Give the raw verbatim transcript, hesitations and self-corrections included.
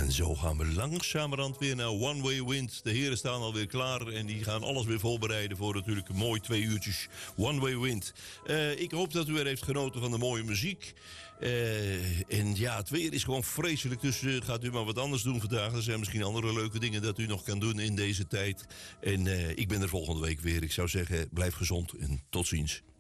En zo gaan we langzamerhand weer naar One Way Wind. De heren staan alweer klaar en die gaan alles weer voorbereiden voor natuurlijk een mooi twee uurtjes One Way Wind. Uh, ik hoop dat u weer heeft genoten van de mooie muziek. Uh, en ja, het weer is gewoon vreselijk, dus uh, gaat u maar wat anders doen vandaag. Er zijn misschien andere leuke dingen dat u nog kan doen in deze tijd. En uh, ik ben er volgende week weer. Ik zou zeggen, blijf gezond en tot ziens.